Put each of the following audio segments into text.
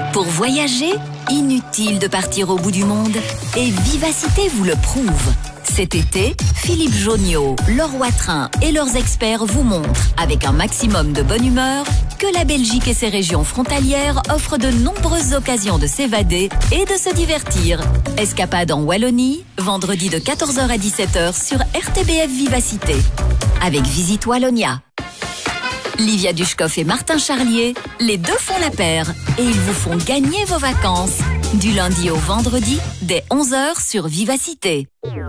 Pour voyager, inutile de partir au bout du monde. Et Vivacité vous le prouve. Cet été, Philippe Jonniot, Laure Watrin et leurs experts vous montrent, avec un maximum de bonne humeur, que la Belgique et ses régions frontalières offrent de nombreuses occasions de s'évader et de se divertir. Escapade en Wallonie, vendredi de 14h à 17h sur RTBF Vivacité. Avec Visite Wallonia. Livia Dushkov et Martin Charlier, les deux font la paire et ils vous font gagner vos vacances. Du lundi au vendredi, dès 11h sur Vivacité.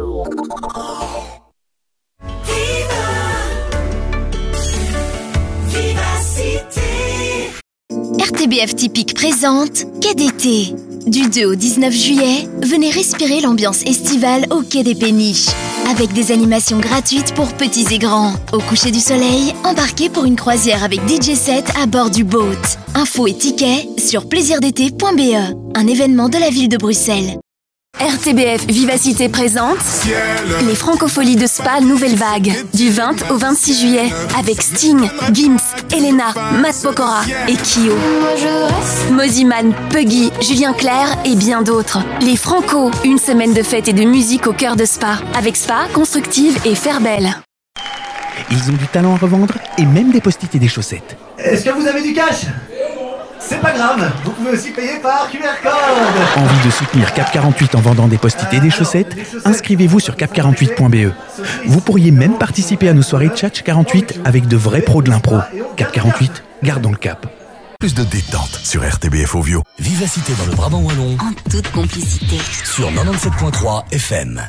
RTBF Typique présente Quai d'été. Du 2 au 19 juillet, venez respirer l'ambiance estivale au Quai des Péniches. Avec des animations gratuites pour petits et grands. Au coucher du soleil, embarquez pour une croisière avec DJ set à bord du boat. Infos et tickets sur plaisirdété.be, un événement de la ville de Bruxelles. RTBF Vivacité présente les Francopholies de Spa Nouvelle Vague du 20 au 26 juillet avec Sting, Gims, Elena, Matt Pokora et Kyo. Moziman, Puggy, Julien Clerc et bien d'autres. Les Franco, une semaine de fête et de musique au cœur de Spa avec Spa, Constructive et Fairbelle. Ils ont du talent à revendre et même des post-it et des chaussettes. Est-ce que vous avez du cash ? C'est pas grave, vous pouvez aussi payer par QR code. Envie de soutenir Cap 48 en vendant des post-it et des chaussettes ? Inscrivez-vous sur cap48.be. Vous pourriez même participer à nos soirées Tchatch 48 avec de vrais pros de l'impro. Cap 48, gardons le cap. Plus de détente sur RTBF Ovio. Vivacité dans le Brabant Wallon. En toute complicité. Sur 97.3 FM.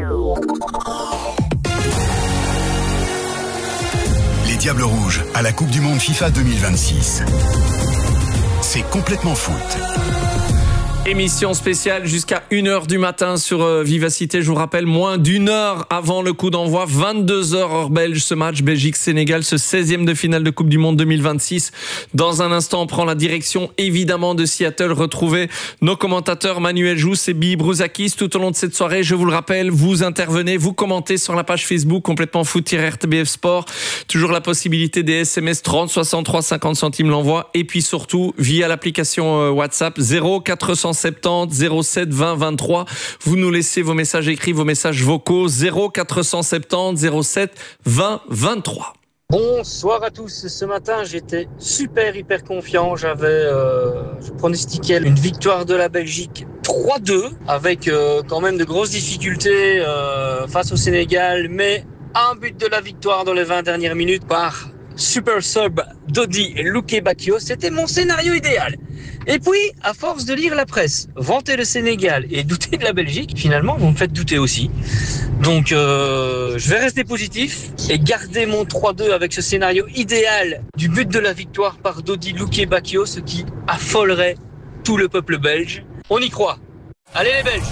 Les Diables Rouges à la Coupe du Monde FIFA 2026. C'est complètement foot. Émission spéciale jusqu'à 1h du matin sur Vivacité. Je vous rappelle, moins d'une heure avant le coup d'envoi, 22h heure belge, ce match Belgique-Sénégal, ce 16e de finale de Coupe du Monde 2026. Dans un instant, on prend la direction évidemment de Seattle. Retrouvez nos commentateurs Manuel Jousse et Bibi Brouzakis tout au long de cette soirée. Je vous le rappelle, vous intervenez, vous commentez sur la page Facebook complètement foot-RTBF Sport. Toujours la possibilité des SMS 30 63 50 centimes l'envoi. Et puis surtout, via l'application WhatsApp 0470 07 20 23. Vous nous laissez vos messages écrits, vos messages vocaux 0470 07 20 23. Bonsoir à tous. Ce matin, j'étais hyper confiant. Je pronostiquais une victoire de la Belgique 3-2 avec quand même de grosses difficultés face au Sénégal, mais un but de la victoire dans les 20 dernières minutes par super sub Dodi Luke-Bacchio. C'était mon scénario idéal. Et puis, à force de lire la presse, vanter le Sénégal et douter de la Belgique, finalement, vous me faites douter aussi. Donc, je vais rester positif et garder mon 3-2 avec ce scénario idéal du but de la victoire par Dodi Luke-Bacchio, ce qui affolerait tout le peuple belge. On y croit. Allez les Belges!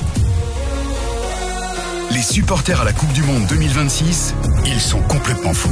Les supporters à la Coupe du Monde 2026, ils sont complètement foot.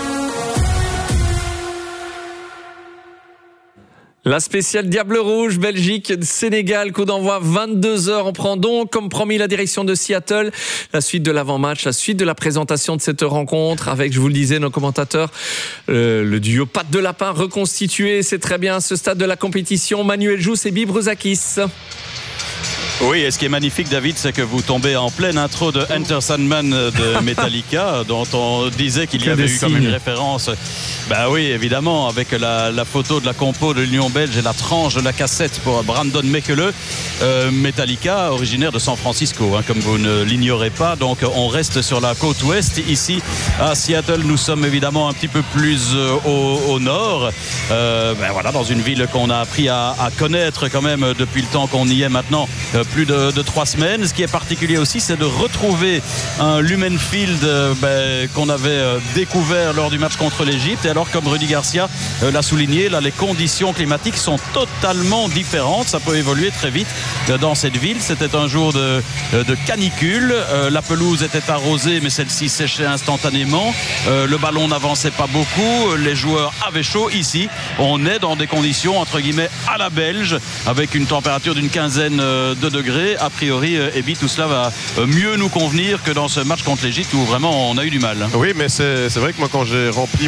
La spéciale Diable Rouge, Belgique, Sénégal, coup d'envoi 22h. On prend donc, comme promis, la direction de Seattle. La suite de l'avant-match, la suite de la présentation de cette rencontre avec, je vous le disais, nos commentateurs, le duo Patte de Lapin reconstitué. C'est très bien à ce stade de la compétition. Manuel Jousse et Bibi Brouzakis. Oui, et ce qui est magnifique, David, c'est que vous tombez en pleine intro de Enter Sandman de Metallica, dont on disait qu'il y avait eu comme une référence. Bah oui, évidemment, avec la photo de la compo de l'Union belge et la tranche de la cassette pour Brandon Mekele. Metallica, originaire de San Francisco, comme vous ne l'ignorez pas. Donc on reste sur la côte ouest. Ici, à Seattle, nous sommes évidemment un petit peu plus au nord. Voilà, dans une ville qu'on a appris à connaître quand même depuis le temps qu'on y est maintenant. Plus de 3 semaines. Ce qui est particulier aussi, c'est de retrouver un Lumen Field qu'on avait découvert lors du match contre l'Égypte. Et alors, comme Rudy Garcia l'a souligné, là, les conditions climatiques sont totalement différentes. Ça peut évoluer très vite dans cette ville. C'était un jour de canicule. La pelouse était arrosée, mais celle-ci séchait instantanément. Le ballon n'avançait pas beaucoup. Les joueurs avaient chaud. Ici, on est dans des conditions, entre guillemets, à la belge, avec une température d'une quinzaine de degrés. degrés. A priori, Ebi, tout cela va mieux nous convenir que dans ce match contre l'Égypte où vraiment on a eu du mal. Oui, mais c'est vrai que moi, quand j'ai rempli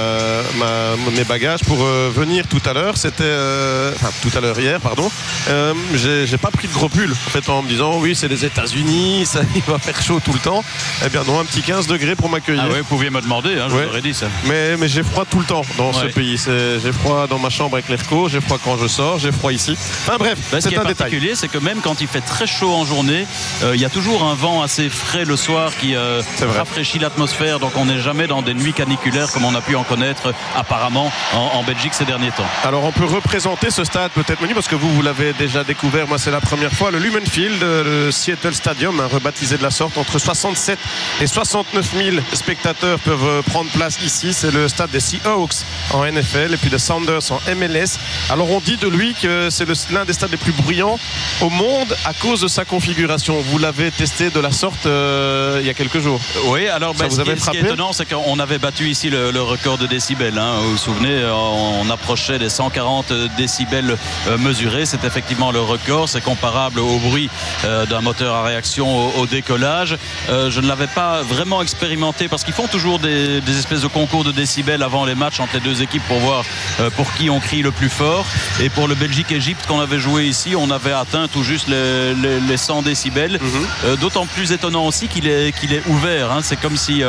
mes bagages pour venir tout à l'heure, hier, pardon, j'ai pas pris de gros pull en fait, en me disant oui, c'est les États-Unis, ça il va faire chaud tout le temps. Eh bien non, un petit 15 degrés pour m'accueillir. Ah ouais, vous pouviez me demander, je vous aurais dit ça. Mais j'ai froid tout le temps dans ce pays. J'ai froid dans ma chambre avec l'AirCo, j'ai froid quand je sors, j'ai froid ici. Enfin bref, c'est un détail. Ce qui est particulier, c'est que même quand il fait très chaud en journée, il y a toujours un vent assez frais le soir qui rafraîchit l'atmosphère. Donc on n'est jamais dans des nuits caniculaires comme on a pu en connaître apparemment en Belgique ces derniers temps. Alors on peut représenter ce stade peut-être, Manu, parce que vous l'avez déjà découvert. Moi c'est la première fois. Le Lumen Field, le Seattle Stadium, rebaptisé de la sorte, entre 67 et 69 000 spectateurs peuvent prendre place ici. C'est le stade des Seahawks en NFL et puis des Sounders en MLS. Alors on dit de lui que c'est l'un des stades les plus bruyants au monde à cause de sa configuration. Vous l'avez testé de la sorte il y a quelques jours. Oui, alors ce qui est étonnant, c'est qu'on avait battu ici le record de décibels. Vous vous souvenez, on approchait des 140 décibels mesurés. C'est effectivement le record. C'est comparable au bruit d'un moteur à réaction au décollage. Je ne l'avais pas vraiment expérimenté parce qu'ils font toujours des espèces de concours de décibels avant les matchs entre les deux équipes pour voir pour qui on crie le plus fort. Et pour le Belgique-Égypte qu'on avait joué ici, on avait atteint tout juste les 100 décibels. D'autant plus étonnant aussi qu'il est ouvert. C'est comme si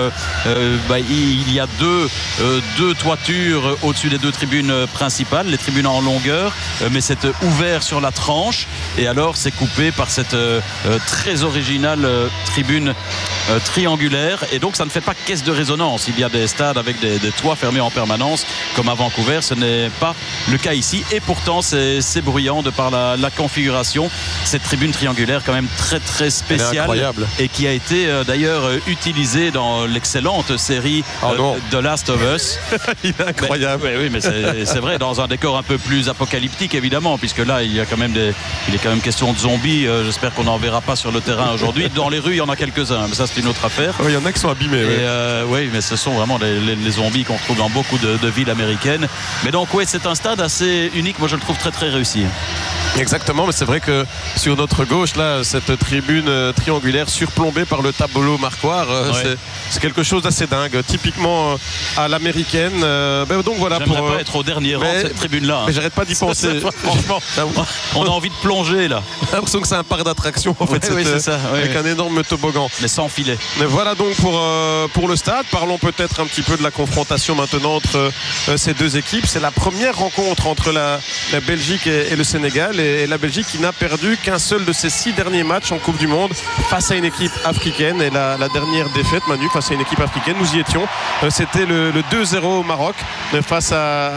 il y a deux toitures au-dessus des deux tribunes principales, les tribunes en longueur, mais c'est ouvert sur la tranche. Et alors c'est coupé par cette très originale tribune triangulaire. Et donc ça ne fait pas caisse de résonance. Il y a des stades avec des toits fermés en permanence comme à Vancouver. Ce n'est pas le cas ici. Et pourtant c'est bruyant de par la configuration. Cette tribune triangulaire quand même très très spéciale et qui a été d'ailleurs utilisée dans l'excellente série The Last of Us. Il est incroyable. Oui, mais c'est vrai, dans un décor un peu plus apocalyptique évidemment, puisque là il est quand même question de zombies. J'espère qu'on n'en verra pas sur le terrain aujourd'hui. Dans les rues il y en a quelques-uns, mais ça c'est une autre affaire. Oui, il y en a qui sont abîmés. Oui, mais ce sont vraiment les zombies qu'on trouve dans beaucoup de villes américaines. Mais donc oui, c'est un stade assez unique. Moi je le trouve très très réussi. Exactement, mais c'est vrai que sur notre gauche là, cette tribune triangulaire surplombée par le tableau marquoir, c'est quelque chose d'assez dingue, typiquement à l'américaine. Donc voilà. J'aimerais pas être au dernier rang de cette tribune là. Mais j'arrête pas d'y penser. Franchement, on a envie de plonger là. J'ai l'impression que c'est un parc d'attractions en fait, c'est ça, avec un énorme toboggan. Mais sans filet. Mais voilà donc pour le stade. Parlons peut-être un petit peu de la confrontation maintenant entre ces deux équipes. C'est la première rencontre entre la Belgique et le Sénégal. Et la Belgique qui n'a perdu qu'un seul de ses 6 derniers matchs en Coupe du Monde face à une équipe africaine. Et la dernière défaite, Manu, face à une équipe africaine, nous y étions. C'était le 2-0 au Maroc face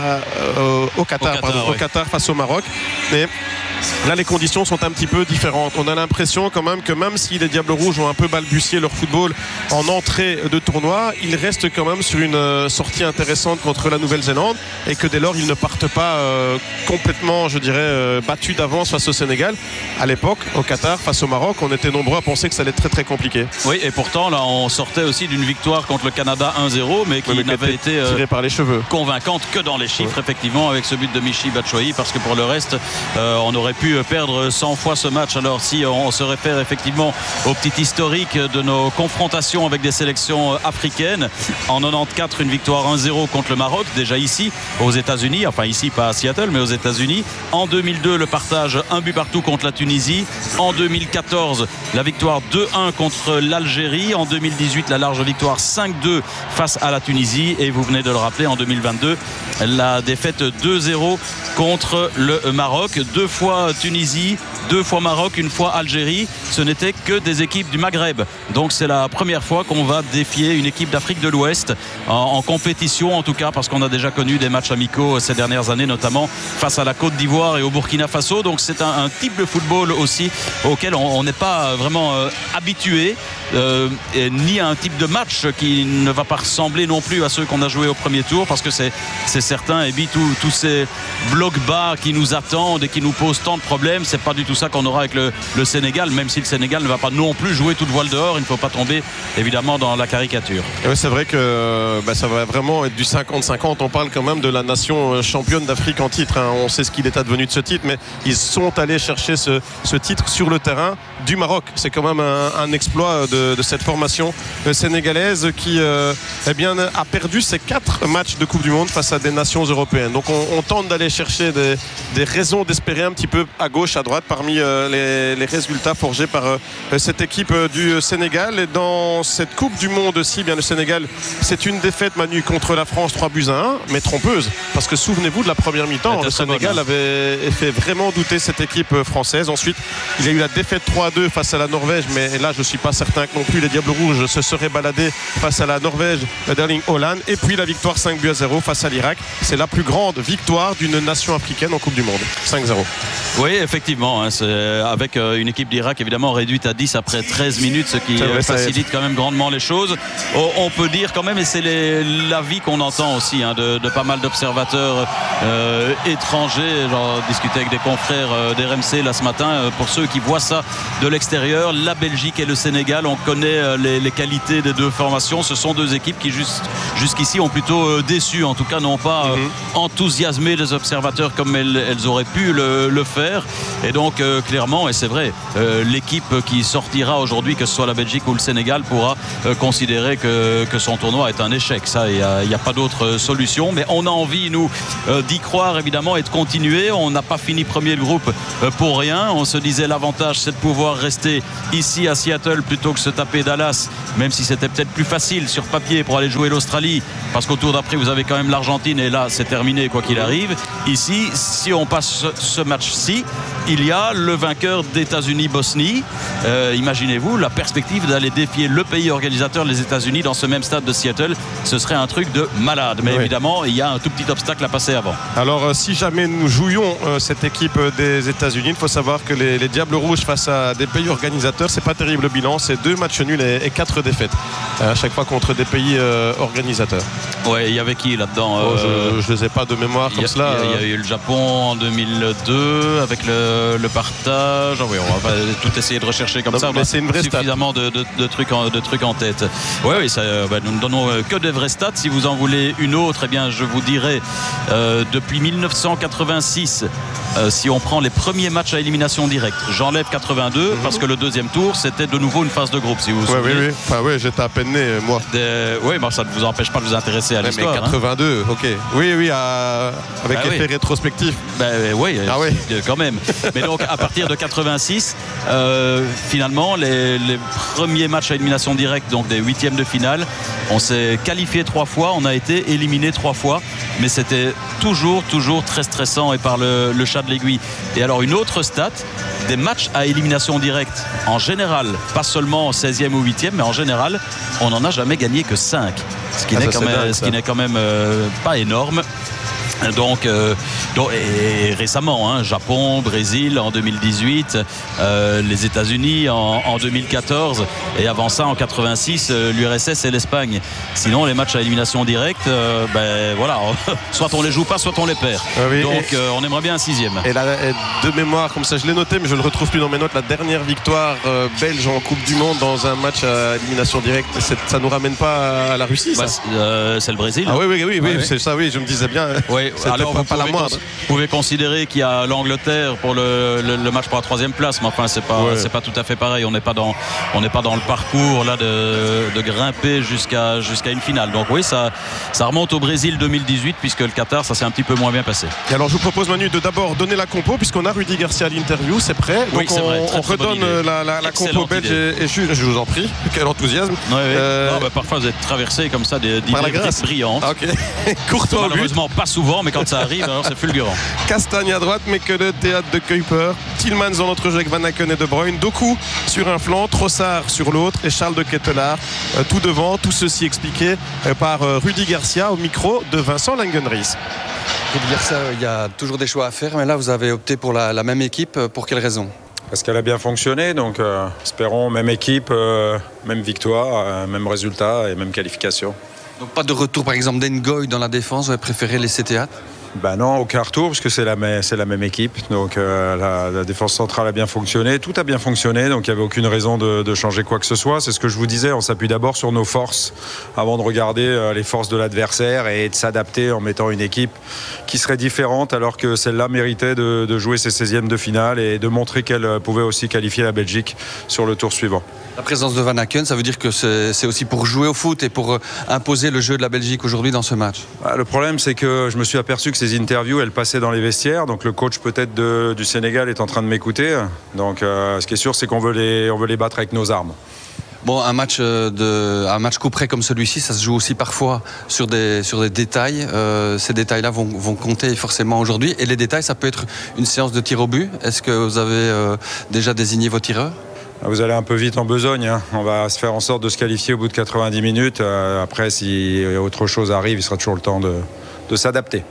au Qatar. Au Qatar face au Maroc. Mais là, les conditions sont un petit peu différentes. On a l'impression quand même que même si les Diables Rouges ont un peu balbutié leur football en entrée de tournoi, ils restent quand même sur une sortie intéressante contre la Nouvelle-Zélande et que dès lors, ils ne partent pas complètement, je dirais, battus d'avance face au Sénégal. À l'époque, au Qatar, face au Maroc, on était nombreux à penser que ça allait être très très compliqué. Oui, et pourtant, là, on sortait aussi d'une victoire contre le Canada 1-0, mais qui n'avait été tirée par les cheveux, convaincante que dans les chiffres, effectivement, avec ce but de Michy Batshuayi, parce que pour le reste, on aurait pu perdre 100 fois ce match. Alors si on se réfère effectivement au petit historique de nos confrontations avec des sélections africaines, en 94 une victoire 1-0 contre le Maroc, déjà ici aux États-Unis, enfin ici pas à Seattle mais aux États-Unis. En 2002 le partage 1 but partout contre la Tunisie. En 2014 la victoire 2-1 contre l'Algérie. En 2018 la large victoire 5-2 face à la Tunisie, et vous venez de le rappeler, en 2022 la défaite 2-0 contre le Maroc. 2 fois Tunisie, 2 fois Maroc, 1 fois Algérie. Ce n'était que des équipes du Maghreb. Donc c'est la première fois qu'on va défier une équipe d'Afrique de l'Ouest en compétition, en tout cas, parce qu'on a déjà connu des matchs amicaux ces dernières années, notamment face à la Côte d'Ivoire et au Burkina Faso. Donc c'est un type de football aussi auquel on n'est pas vraiment habitué. ni un type de match qui ne va pas ressembler non plus à ceux qu'on a joués au premier tour, parce que c'est certain, et puis tous ces blocs bas qui nous attendent et qui nous posent tant de problèmes, c'est pas du tout ça qu'on aura avec le Sénégal, même si le Sénégal ne va pas non plus jouer toute voile dehors. Il ne faut pas tomber évidemment dans la caricature. Oui, c'est vrai que ça va vraiment être du 50-50. On parle quand même de la nation championne d'Afrique en titre, hein. On sait ce qu'il est advenu de ce titre, mais ils sont allés chercher ce titre sur le terrain du Maroc. C'est quand même un exploit de cette formation sénégalaise qui a perdu ses 4 matchs de Coupe du Monde face à des nations européennes. Donc on tente d'aller chercher des raisons d'espérer un petit peu à gauche, à droite parmi les résultats forgés par cette équipe du Sénégal. Et dans cette Coupe du Monde aussi, bien le Sénégal, c'est une défaite, Manu, contre la France 3-1, mais trompeuse, parce que souvenez-vous de la première mi-temps, le Sénégal avait fait vraiment douter cette équipe française. Ensuite il y a eu la défaite 3-2 face à la Norvège, mais là je ne suis pas certain que non plus les Diables Rouges se seraient baladés face à la Norvège d'Erling Haaland. Et puis la victoire 5-0 face à l'Irak. C'est la plus grande victoire d'une nation africaine en Coupe du Monde, 5-0. Oui, effectivement, hein, c'est avec une équipe d'Irak évidemment réduite à 10 après 13 minutes, ce qui facilite quand même grandement les choses. On peut dire quand même, et c'est l'avis qu'on entend aussi, hein, de pas mal d'observateurs étrangers. J'en discutais avec des confrères d'RMC là ce matin. Pour ceux qui voient ça de l'extérieur, la Belgique et le Sénégal, on connaît les qualités des deux formations. Ce sont deux équipes qui jusqu'ici ont plutôt déçu, en tout cas n'ont pas enthousiasmé les observateurs comme elles auraient pu le faire. Et donc clairement, et c'est vrai, l'équipe qui sortira aujourd'hui, que ce soit la Belgique ou le Sénégal, pourra considérer que son tournoi est un échec. Ça, il n'y a pas d'autre solution, mais on a envie, nous, d'y croire évidemment et de continuer. On n'a pas fini premier de groupe pour rien. On se disait l'avantage, c'est de pouvoir rester ici à Seattle plutôt que se taper Dallas, même si c'était peut-être plus facile sur papier pour aller jouer l'Australie, parce qu'au tour d'après vous avez quand même l'Argentine, et là c'est terminé quoi qu'il arrive. Ici, si on passe ce match-ci, il y a le vainqueur d'États-Unis-Bosnie. Imaginez-vous la perspective d'aller défier le pays organisateur, les États-Unis, dans ce même stade de Seattle. Ce serait un truc de malade, mais évidemment il y a un tout petit obstacle à passer avant. Alors si jamais nous jouions cette équipe des États-Unis, il faut savoir que les Diables Rouges face à des pays organisateurs, c'est pas terrible le bilan, c'est 2 matchs nuls et 4 défaites à chaque fois contre des pays organisateurs. Ouais, il y avait qui là-dedans? Je les ai pas de mémoire comme cela. Il y a eu le Japon en 2002 avec le partage. Oui, on va tout essayer de rechercher comme ça. Mais c'est une vraie suffisamment de trucs en tête. Oui, ça, nous ne donnons que des vraies stats. Si vous en voulez une autre, eh bien, je vous dirai depuis 1986. Si on prend les premiers matchs à élimination directe, j'enlève 82 parce que le deuxième tour c'était de nouveau une phase de groupe, si vous vous souvenez. Oui. Enfin, j'étais à peine né, moi. Oui, ça ne vous empêche pas de vous intéresser à l'histoire. Mais 82, ok. Oui, avec effet rétrospectif. Oui, quand même. Mais donc à partir de 86, finalement les premiers matchs à élimination directe, donc des 8e de finale, on s'est qualifié 3 fois, on a été éliminé 3 fois, mais c'était toujours très stressant et par le chat de l'aiguille. Et alors une autre stat, des matchs à élimination directe en général, pas seulement 16e ou 8e, mais en général on n'en a jamais gagné que 5, ce qui n'est quand même pas énorme. Donc et récemment, Japon, Brésil en 2018, les États-Unis en 2014, et avant ça en 86 l'URSS et l'Espagne. Sinon les matchs à élimination directe, soit on les joue pas, soit on les perd. Donc on aimerait bien un 6e. Et de mémoire comme ça, je l'ai noté mais je ne le retrouve plus dans mes notes, la dernière victoire belge en Coupe du Monde dans un match à élimination directe, ça nous ramène pas à la Russie, ça? C'est le Brésil. Oui, c'est ça, oui, je me disais bien. Alors vous pouvez considérer qu'il y a l'Angleterre pour le match pour la 3e place, mais enfin c'est pas tout à fait pareil. On n'est pas dans le parcours là de grimper jusqu'à une finale. Donc oui, ça remonte au Brésil 2018, puisque le Qatar ça s'est un petit peu moins bien passé. Et alors je vous propose, Manu, de d'abord donner la compo, puisqu'on a Rudy Garcia à l'interview, c'est prêt. Donc c'est vrai, on redonne la compo belge et je vous en prie. Quel enthousiasme. Parfois vous êtes traversé comme ça d'idées brillantes. Courtois malheureusement pas souvent, mais quand ça arrive, alors c'est fulgurant. Castagne à droite, mais que le théâtre de Kuiper. Tillmans dans l'entrejeu avec Van Aken et De Bruyne. Doku sur un flanc, Trossard sur l'autre et Charles de Ketelaar tout devant. Tout ceci expliqué par Rudy Garcia au micro de Vincent Langenries. Rudy Garcia, il y a toujours des choix à faire, mais là vous avez opté pour la même équipe. Pour quelle raison? Parce qu'elle a bien fonctionné, donc espérons même équipe, même victoire, même résultat et même qualification. Donc pas de retour par exemple d'Ngoy dans la défense, vous avez préféré laisser théâtre? Ben non, aucun retour parce que c'est la même équipe. Donc la défense centrale a bien fonctionné, tout a bien fonctionné, donc il n'y avait aucune raison de changer quoi que ce soit. C'est ce que je vous disais, on s'appuie d'abord sur nos forces avant de regarder les forces de l'adversaire et de s'adapter en mettant une équipe qui serait différente alors que celle-là méritait de jouer ses 16e de finale et de montrer qu'elle pouvait aussi qualifier la Belgique sur le tour suivant. La présence de Van Aken, ça veut dire que c'est aussi pour jouer au foot et pour imposer le jeu de la Belgique aujourd'hui dans ce match? Le problème, c'est que je me suis aperçu que ces interviews, elles passaient dans les vestiaires. Donc le coach peut-être du Sénégal est en train de m'écouter. Donc ce qui est sûr, c'est qu'on veut les battre avec nos armes. Bon, un match coup près comme celui-ci, ça se joue aussi parfois sur des détails. Ces détails-là vont compter forcément aujourd'hui. Et les détails, ça peut être une séance de tir au but. Est-ce que vous avez déjà désigné vos tireurs? Vous allez un peu vite en besogne, hein. On va se faire en sorte de se qualifier au bout de 90 minutes. Après, si autre chose arrive, il sera toujours le temps de s'adapter.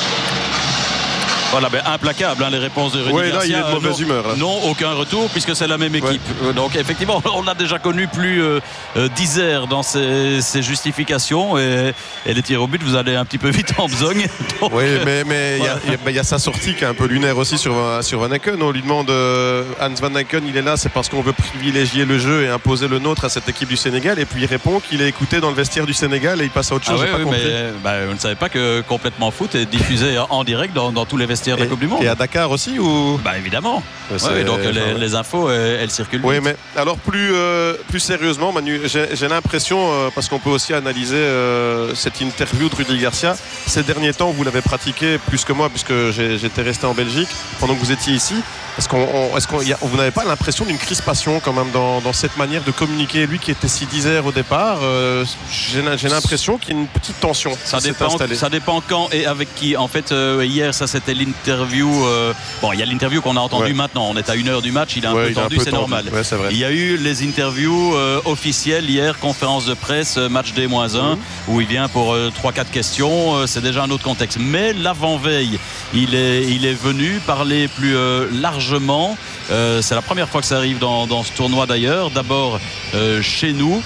Voilà, implacable, hein, les réponses de Rudy Garcia. Là, il est de mauvaise humeur. Là. Non, aucun retour, puisque c'est la même équipe. Ouais. Donc, effectivement, on a déjà connu plus d'Isère dans ses justifications. Et les tirs au but, vous allez un petit peu vite en besogne. Donc, oui, mais il y a sa sortie qui est un peu lunaire aussi sur Van Aken. On lui demande, Hans Van Aken, il est là, c'est parce qu'on veut privilégier le jeu et imposer le nôtre à cette équipe du Sénégal. Et puis il répond qu'il est écouté dans le vestiaire du Sénégal et il passe à autre chose. Mais vous ne savez pas que Complètement Foot est diffusé en direct dans tous les vestiaires de la Coupe du Monde. Et à Dakar aussi ou... Évidemment. Donc les infos, elles circulent. Oui, mais alors plus sérieusement, Manu, j'ai l'impression, parce qu'on peut aussi analyser cette interview de Rudy Garcia, ces derniers temps, vous l'avez pratiqué plus que moi, puisque j'étais resté en Belgique pendant que vous étiez ici. Est-ce vous n'avez pas l'impression d'une crispation quand même dans cette manière de communiquer? Lui qui était si disert au départ, j'ai l'impression qu'il y a une petite tension. Ça dépend quand et avec qui. En fait, hier, ça c'était l'interview. Il y a l'interview qu'on a entendue maintenant. On est à 1h du match, il est un peu tendu, c'est normal. Ouais, c'est vrai. Il y a eu les interviews officielles hier, conférence de presse, match D-1, où il vient pour 3-4 questions. C'est déjà un autre contexte. Mais l'avant-veille, il est venu parler plus largement. C'est la première fois que ça arrive dans ce tournoi d'ailleurs. D'abord chez nous.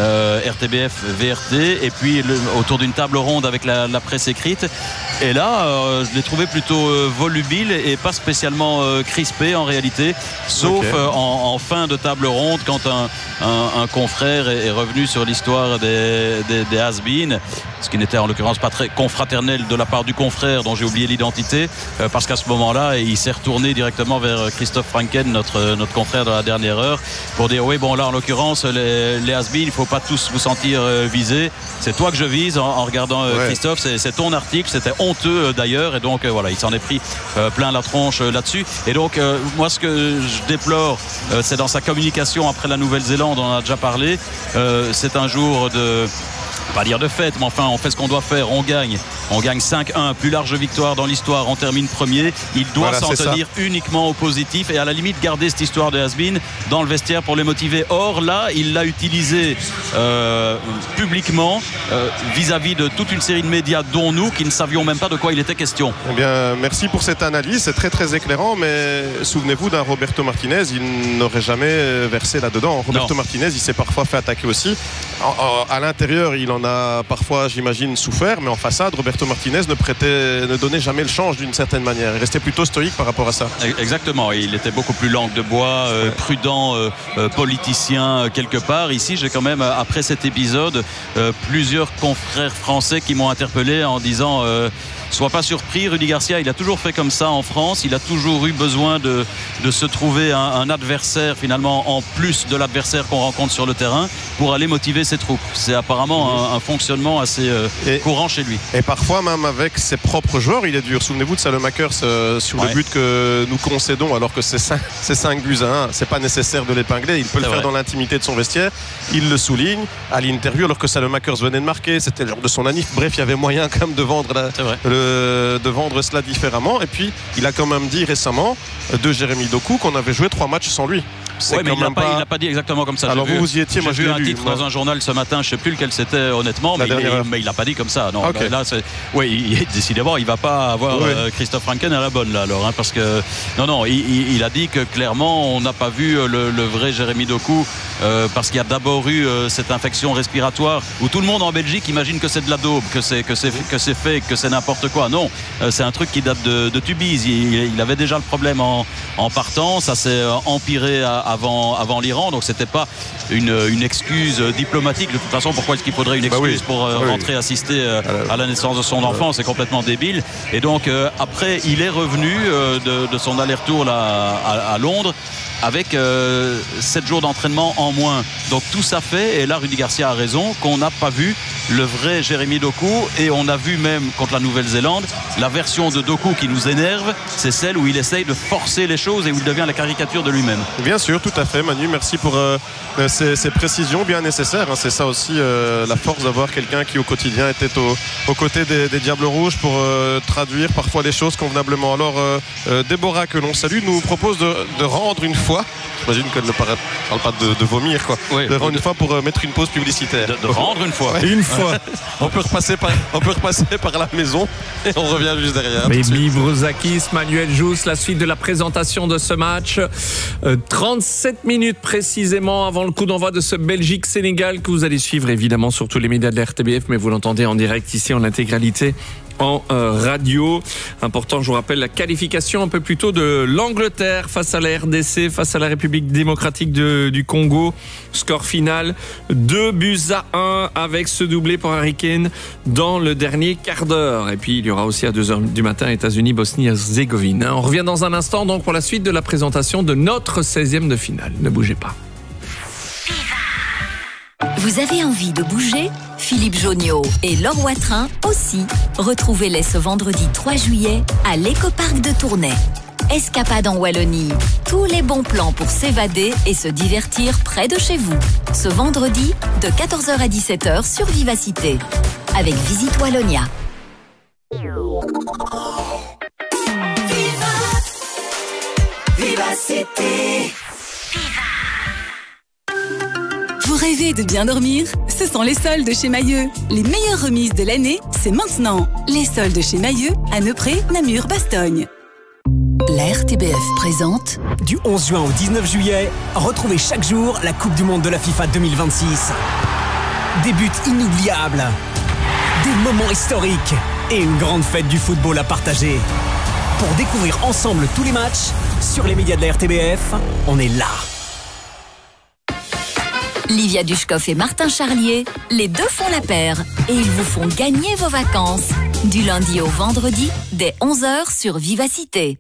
RTBF, VRT, et puis autour d'une table ronde avec la presse écrite. Et là, je l'ai trouvé plutôt volubile et pas spécialement crispé en réalité, sauf en fin de table ronde quand un confrère est revenu sur l'histoire des has-been, ce qui n'était en l'occurrence pas très confraternel de la part du confrère dont j'ai oublié l'identité, parce qu'à ce moment-là, il s'est retourné directement vers Christophe Franken, notre confrère de la dernière heure, pour dire oui, bon là en l'occurrence les has-been, il ne faut pas tous vous sentir visés, c'est toi que je vise en regardant Christophe, c'est ton article, c'était honteux d'ailleurs, et donc voilà, il s'en est pris plein la tronche là-dessus. Et donc moi ce que je déplore, c'est dans sa communication après la Nouvelle-Zélande, on en a déjà parlé, c'est un jour de... pas dire de fête, mais enfin on fait ce qu'on doit faire, on gagne 5-1, plus large victoire dans l'histoire, on termine premier. Il doit s'en tenir uniquement au positif et à la limite garder cette histoire de has-been dans le vestiaire pour les motiver. Or là, il l'a utilisé publiquement vis-à-vis de toute une série de médias, dont nous, qui ne savions même pas de quoi il était question. Eh bien, merci pour cette analyse, c'est très très éclairant, mais souvenez-vous d'un Roberto Martinez, il n'aurait jamais versé là-dedans. Roberto Martinez, il s'est parfois fait attaquer aussi. À l'intérieur, il en a parfois, j'imagine, souffert, mais en façade, Roberto Martinez ne donnait jamais le change d'une certaine manière. Il restait plutôt stoïque par rapport à ça. Exactement, il était beaucoup plus langue de bois, prudent, politicien quelque part. Ici, j'ai quand même, après cet épisode, plusieurs confrères français qui m'ont interpellé en disant... sois pas surpris, Rudy Garcia, il a toujours fait comme ça en France, il a toujours eu besoin de se trouver un adversaire finalement en plus de l'adversaire qu'on rencontre sur le terrain pour aller motiver ses troupes. C'est apparemment un fonctionnement assez courant chez lui. Et parfois même avec ses propres joueurs, il est dur. Souvenez-vous de Salemakers sur le but que nous concédons alors que c'est 5 buts à 1. C'est pas nécessaire de l'épingler, il peut le faire dans l'intimité de son vestiaire. Il le souligne à l'interview alors que Salemakers venait de marquer, c'était le jour de son anniv. Bref, il y avait moyen quand même de vendre cela différemment. Et puis il a quand même dit récemment de Jérémy Doku qu'on avait joué 3 matchs sans lui. c'est mais quand même pas... il l'a pas dit exactement comme ça. Alors vous y étiez, moi j'ai vu un titre dans un journal ce matin, je sais plus lequel c'était honnêtement, mais il l'a pas dit comme ça. Non, okay. Là, décidément, il va pas avoir Christophe Franken à la bonne là alors, parce que non, il a dit que clairement on n'a pas vu le vrai Jérémy Doku parce qu'il y a d'abord eu cette infection respiratoire où tout le monde en Belgique imagine que c'est de la daube, que c'est fake, que c'est n'importe quoi. Non, c'est un truc qui date de Tubize. Il avait déjà le problème en partant, ça s'est empiré avant l'Iran, donc c'était pas une excuse diplomatique. De toute façon, pourquoi est-ce qu'il faudrait une excuse pour rentrer assister à la naissance de son enfant? C'est complètement débile. Et donc après, il est revenu de son aller-retour là, à Londres avec 7 jours d'entraînement en moins. Donc tout ça fait, et là Rudy Garcia a raison, qu'on n'a pas vu le vrai Jérémy Doku, et on a vu même contre la Nouvelle-Zélande la version de Doku qui nous énerve, c'est celle où il essaye de forcer les choses et où il devient la caricature de lui-même. Bien sûr, tout à fait Manu, merci pour ces précisions bien nécessaires, hein. C'est ça aussi la force d'avoir quelqu'un qui au quotidien était aux côtés des Diables Rouges pour traduire parfois les choses convenablement. Alors Déborah, que l'on salue, nous propose de rendre une fois, j'imagine qu'elle ne parle pas de vomir quoi, de rendre une fois pour mettre une pause publicitaire. De rendre une fois. Une fois. On peut repasser par la maison et on revient juste derrière. Baby Brouzakis, Manuel Jousse, la suite de la présentation de ce match. 37 minutes précisément avant le coup d'envoi de ce Belgique-Sénégal que vous allez suivre évidemment sur tous les médias de la RTBF, mais vous l'entendez en direct ici en intégralité en radio. Important, je vous rappelle la qualification un peu plus tôt de l'Angleterre face à la RDC, face à la République démocratique du Congo. Score final 2-1 avec ce doublé pour Harry Kane dans le dernier quart d'heure. Et puis il y aura aussi à 2h du matin États-Unis, Bosnie-Herzégovine. On revient dans un instant donc pour la suite de la présentation de notre 16e de finale. Ne bougez pas. Vous avez envie de bouger? Philippe Joniot et Laure Watrin aussi. Retrouvez-les ce vendredi 3 juillet à l'écoparc de Tournai. Escapade en Wallonie. Tous les bons plans pour s'évader et se divertir près de chez vous. Ce vendredi de 14h à 17h sur Vivacité. Avec Visite Wallonia. Vivacité. Vous rêvez de bien dormir? Ce sont les soldes chez Mailleux. Les meilleures remises de l'année, c'est maintenant. Les soldes chez Mailleux, à Neupré, Namur, Bastogne. La RTBF présente du 11 juin au 19 juillet, retrouvez chaque jour la Coupe du Monde de la FIFA 2026. Des buts inoubliables, des moments historiques et une grande fête du football à partager. Pour découvrir ensemble tous les matchs, sur les médias de la RTBF, on est là. Livia Dushkov et Martin Charlier, les deux font la paire et ils vous font gagner vos vacances. Du lundi au vendredi, dès 11h sur Vivacité.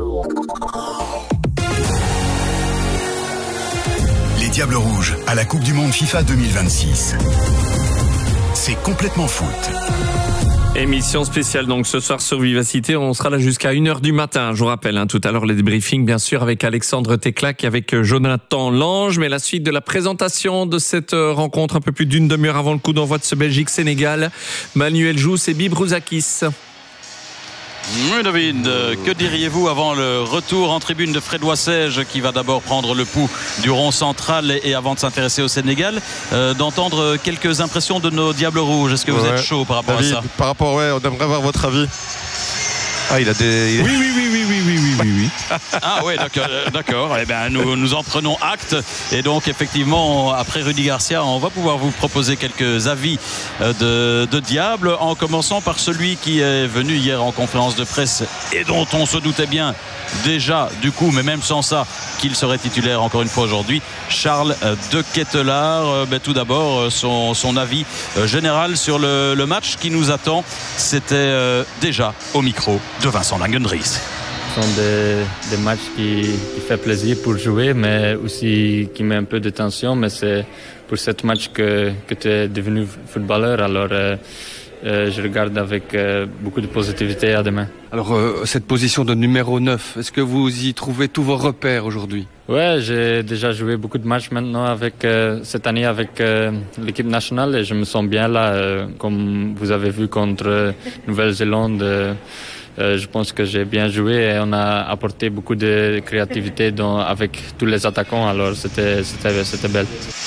Les Diables Rouges à la Coupe du Monde FIFA 2026. C'est complètement foot. Émission spéciale donc ce soir sur Vivacité, on sera là jusqu'à 1h du matin, je vous rappelle, tout à l'heure les débriefings bien sûr avec Alexandre Teclac et avec Jonathan Lange, mais la suite de la présentation de cette rencontre un peu plus d'une demi-heure avant le coup d'envoi de ce Belgique-Sénégal, Manuel Jousse et Baby Brouzakis. Oui David, que diriez-vous avant le retour en tribune de Frédois Sège qui va d'abord prendre le pouls du rond central et avant de s'intéresser au Sénégal, d'entendre quelques impressions de nos Diables Rouges. Est-ce que vous êtes chaud par rapport David, à ça? Par rapport, on aimerait avoir votre avis. Ah, il a des... Oui. Ah ouais, d'accord. Eh bien, nous en prenons acte. Et donc, effectivement, après Rudy Garcia, on va pouvoir vous proposer quelques avis de Diable, en commençant par celui qui est venu hier en conférence de presse et dont on se doutait bien déjà, du coup, mais même sans ça, qu'il serait titulaire encore une fois aujourd'hui, Charles de Ketelaar. Tout d'abord, son avis général sur le match qui nous attend. C'était déjà au micro de Vincent Langendries. Ce sont des matchs qui fait plaisir pour jouer, mais aussi qui met un peu de tension. Mais c'est pour ce match que tu es devenu footballeur. Alors, je regarde avec beaucoup de positivité à demain. Alors, cette position de numéro 9, est-ce que vous y trouvez tous vos repères aujourd'hui? Ouais, j'ai déjà joué beaucoup de matchs maintenant cette année avec l'équipe nationale et je me sens bien là. Comme vous avez vu contre Nouvelle-Zélande, je pense que j'ai bien joué et on a apporté beaucoup de créativité avec tous les attaquants. Alors c'était belle.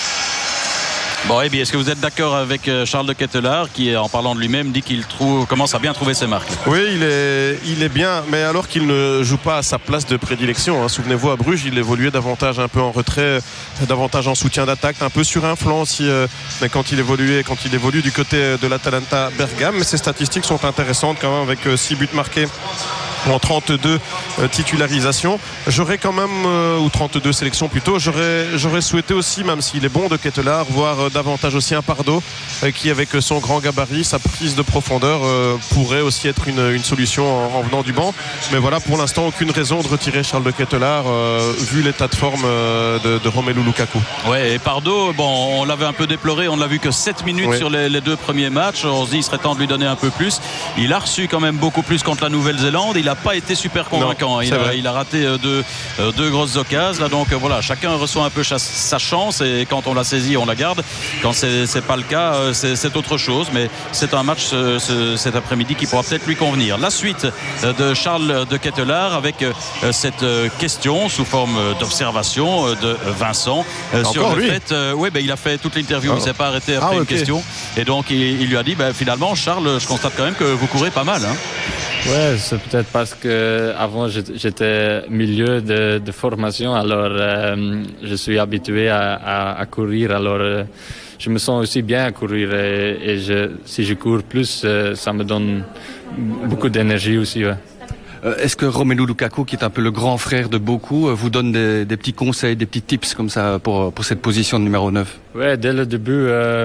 Bon, et bien, est-ce que vous êtes d'accord avec Charles de Ketelaar qui, en parlant de lui-même, dit qu'il commence à bien trouver ses marques? Oui, il est bien, mais alors qu'il ne joue pas à sa place de prédilection. Souvenez-vous, à Bruges, il évoluait davantage un peu en retrait, davantage en soutien d'attaque, un peu sur un flanc aussi, quand il évolue du côté de l'Atalanta Bergame. Mais ses statistiques sont intéressantes quand même, avec 6 buts marqués en 32 titularisations. J'aurais quand même, ou 32 sélections plutôt, j'aurais souhaité aussi, même s'il est bon de Ketelaar, voir davantage aussi un Pardo qui, avec son grand gabarit, sa prise de profondeur, pourrait aussi être une solution en venant du banc. Mais voilà, pour l'instant, aucune raison de retirer Charles de Ketelaar vu l'état de forme de Romelu Lukaku. Ouais, et Pardo, bon, on l'avait un peu déploré, on l'a vu que 7 minutes sur les 2 premiers matchs. On se dit il serait temps de lui donner un peu plus. Il a reçu quand même beaucoup plus contre la Nouvelle-Zélande. Il n'a pas été super convaincant. Non, il a raté deux grosses occasions. Là, donc voilà, chacun reçoit un peu sa chance et quand on la saisit, on la garde. Quand c'est pas le cas, c'est autre chose. Mais c'est un match cet après-midi qui pourra peut-être lui convenir. La suite de Charles de Ketelaar avec cette question sous forme d'observation de Vincent sur le fait. Il a fait toute l'interview. Il s'est pas arrêté après une question. Et donc il lui a dit finalement, Charles, je constate quand même que vous courez pas mal. Ouais, c'est peut-être parce que avant j'étais milieu de formation, alors je suis habitué à courir, alors je me sens aussi bien à courir et si je cours plus, ça me donne beaucoup d'énergie aussi. Ouais. Est-ce que Romelu Lukaku, qui est un peu le grand frère de beaucoup, vous donne des petits conseils, des petits tips comme ça pour cette position de numéro 9? Ouais, dès le début.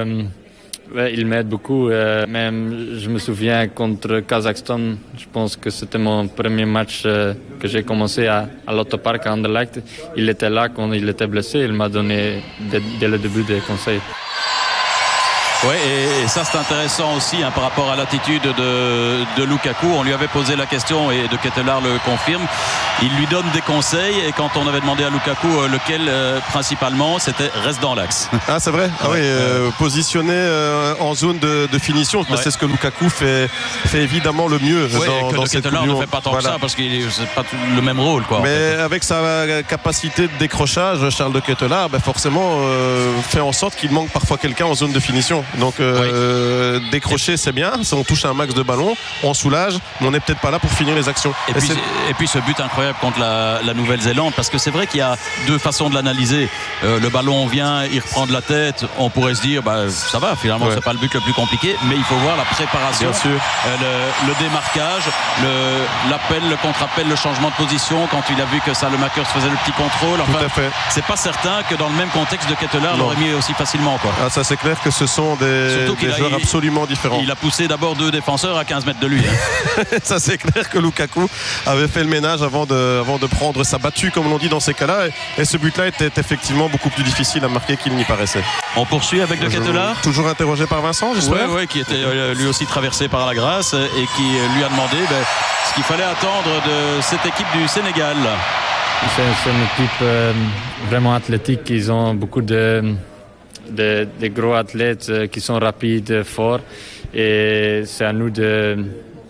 Ouais, il m'aide beaucoup. Même, je me souviens contre Kazakhstan, je pense que c'était mon premier match que j'ai commencé à l'Autopark à Anderlecht. Il était là quand il était blessé. Il m'a donné dès le début des conseils. Oui, et ça c'est intéressant aussi par rapport à l'attitude de Lukaku. On lui avait posé la question et de Ketelaar le confirme. Il lui donne des conseils et quand on avait demandé à Lukaku lequel principalement, c'était reste dans l'axe. Ah c'est vrai. Positionné en zone de finition, c'est ce que Lukaku fait évidemment le mieux dans cette Ketelaar ne fait pas tant que ça parce que c'est pas le même rôle Mais avec sa capacité de décrochage, Charles de Ketelaar forcément fait en sorte qu'il manque parfois quelqu'un en zone de finition. Donc décrocher c'est bien, on touche un max de ballons, on soulage, mais on n'est peut-être pas là pour finir les actions. Et puis ce but incroyable contre la Nouvelle-Zélande, parce que c'est vrai qu'il y a deux façons de l'analyser. Le ballon vient, il reprend de la tête, on pourrait se dire ça va, finalement c'est pas le but le plus compliqué, mais il faut voir la préparation, le démarquage, l'appel, le contre-appel, le changement de position quand il a vu que Salemaker se faisait le petit contrôle. Tout à fait. C'est pas certain que dans le même contexte de Ketelaar l'aurait mis aussi facilement. Ça c'est clair que ce sont des joueurs absolument différents. Il a poussé d'abord 2 défenseurs à 15 mètres de lui. Ça c'est clair que Lukaku avait fait le ménage avant de prendre sa battue comme l'on dit dans ces cas-là, et ce but-là était effectivement beaucoup plus difficile à marquer qu'il n'y paraissait. On poursuit avec de Ketelaar. Toujours interrogé par Vincent, j'espère. Oui, qui était lui aussi traversé par la grâce et qui lui a demandé ce qu'il fallait attendre de cette équipe du Sénégal. C'est une équipe vraiment athlétique. Ils ont beaucoup des gros athlètes qui sont rapides, forts, et c'est à nous de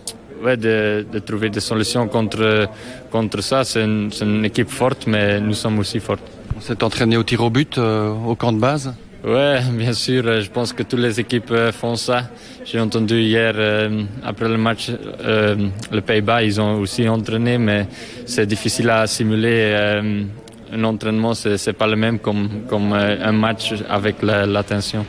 trouver des solutions contre ça. C'est une équipe forte, mais nous sommes aussi forts. On s'est entraîné au tir au but au camp de base? Oui, bien sûr. Je pense que toutes les équipes font ça. J'ai entendu hier, après le match, les Pays-Bas, ils ont aussi entraîné, mais c'est difficile à simuler. Un entraînement, c'est pas le même comme un match avec l'attention.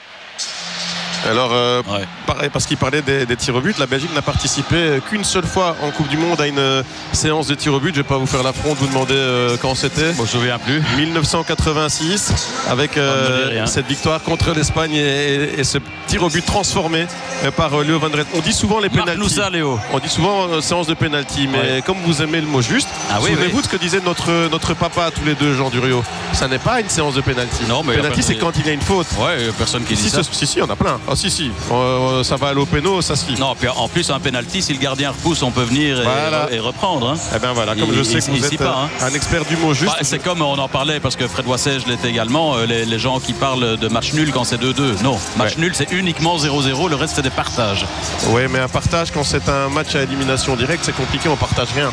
Alors, pareil, parce qu'il parlait des tirs au but, la Belgique n'a participé qu'une seule fois en Coupe du Monde à une séance de tirs au but. Je ne vais pas vous faire l'affront de vous demander quand c'était. Je ne me souviens plus. 1986, avec cette victoire contre l'Espagne et ce tir au but transformé par Léo Van Dret. On dit souvent les pénaltys. On dit souvent séance de pénalty, mais comme vous aimez le mot juste, souvenez-vous de ce que disait notre papa tous les deux, Jean Duriot. Ça n'est pas une séance de pénalty. Non, mais pénalty, c'est quand il y a une faute. Ouais, personne qui dit ça. Si, il y en a plein. si. Ça va aller au péno, ça se fait. Non, puis en plus, un penalty, si le gardien repousse, on peut venir et reprendre. Hein. Eh bien voilà, comme je sais que vous êtes un expert du mot juste. C'est comme on en parlait, parce que Fred Wassège l'était également, les gens qui parlent de match nul quand c'est 2-2. Non, match nul, c'est uniquement 0-0, le reste, c'est des partages. Oui, mais un partage, quand c'est un match à élimination directe, c'est compliqué, on partage rien.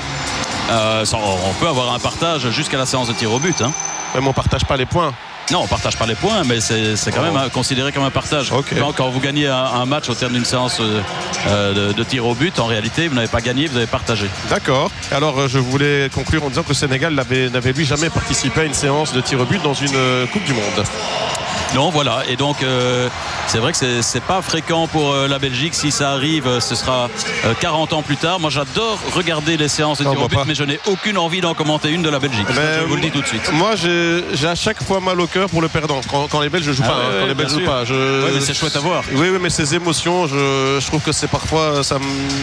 On peut avoir un partage jusqu'à la séance de tir au but. Hein. Mais on ne partage pas les points. Non, on ne partage pas les points, mais c'est quand même considéré comme un partage. Okay. Quand vous gagnez un match au terme d'une séance de tir au but, en réalité, vous n'avez pas gagné, vous avez partagé. D'accord. Alors, je voulais conclure en disant que le Sénégal n'avait lui jamais participé à une séance de tir au but dans une Coupe du Monde. Non, voilà. Et donc, c'est vrai que c'est pas fréquent pour la Belgique. Si ça arrive, ce sera 40 ans plus tard. Moi, j'adore regarder les séances de tir au but, mais je n'ai aucune envie d'en commenter une de la Belgique. Je vous le dis tout de suite. Moi, j'ai à chaque fois mal au cœur pour le perdant. Quand les Belges ne jouent pas. Quand les Belges jouent pas. Oui, mais c'est chouette à voir. Oui, mais ces émotions, je trouve que c'est parfois, je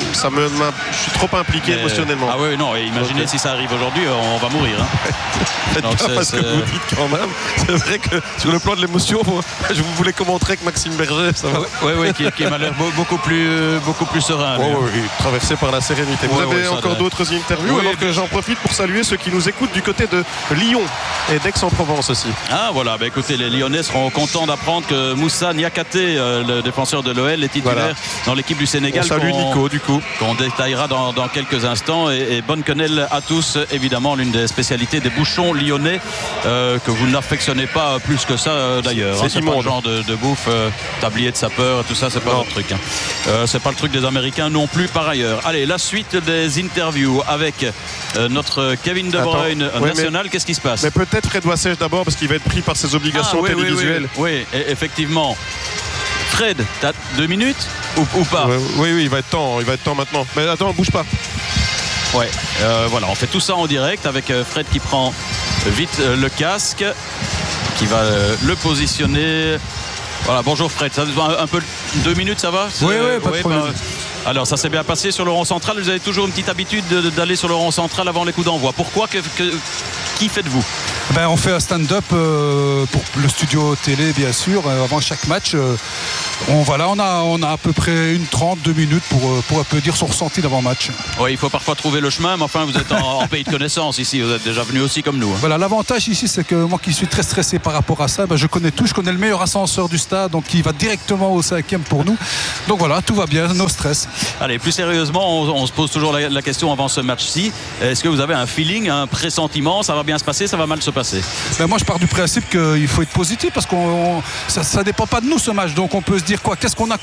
suis trop impliqué émotionnellement. Ah oui, non. Et imaginez si ça arrive aujourd'hui, on va mourir. Hein. Faites pas ce que vous dites quand même. C'est vrai que sur le plan de l'émotion, je vous voulais commenter avec Maxime Berger, ça va. Oui, qui m'a l'air beaucoup plus serein. Oui, traversé par la sérénité. Vous avez encore d'autres interviews, alors que j'en profite pour saluer ceux qui nous écoutent du côté de Lyon et d'Aix-en-Provence aussi. Ah voilà, écoutez, les Lyonnais seront contents d'apprendre que Moussa Niakhaté, le défenseur de l'OL, est titulaire dans l'équipe du Sénégal. On salue Nico, du coup. Qu'on détaillera dans quelques instants. Et bonne quenelle à tous, évidemment, l'une des spécialités des bouchons lyonnais, que vous n'affectionnez pas plus que ça d'ailleurs. C'est pas le genre de bouffe, tablier de sapeur, tout ça, c'est pas notre truc. C'est pas le truc des Américains non plus par ailleurs. Allez, la suite des interviews avec notre Kevin De Bruyne national. Qu'est-ce qui se passe? Mais peut-être Fred Wassège d'abord, parce qu'il va être pris par ses obligations télévisuelles. Oui, effectivement. Fred, t'as 2 minutes ou pas? Oui, il va être temps maintenant. Mais attends, bouge pas. Ouais, voilà, on fait tout ça en direct avec Fred qui prend vite le casque, qui va le positionner. Voilà, bonjour Fred, ça un peu 2 minutes, ça va? Oui, pas de problème. Alors ça s'est bien passé sur le rond central. Vous avez toujours une petite habitude d'aller sur le rond central avant les coups d'envoi. Pourquoi? Qui faites-vous? On fait un stand-up pour le studio télé, bien sûr, avant chaque match. On a à peu près 2 minutes pour un peu dire son ressenti d'avant-match. Oui, il faut parfois trouver le chemin, mais enfin vous êtes en pays de connaissance ici, vous êtes déjà venu aussi comme nous. Hein. Voilà, l'avantage ici, c'est que moi qui suis très stressé par rapport à ça, je connais tout, je connais le meilleur ascenseur du stade, donc il va directement au 5e pour nous. Donc voilà, tout va bien, no stress. Allez, plus sérieusement, on se pose toujours la question avant ce match-ci. Est-ce que vous avez un feeling, un pressentiment? Ça va bien se passer, ça va mal se passer? Moi je pars du principe qu'il faut être positif, parce que ça dépend pas de nous ce match, donc on peut se dire qu'est-ce qu'on a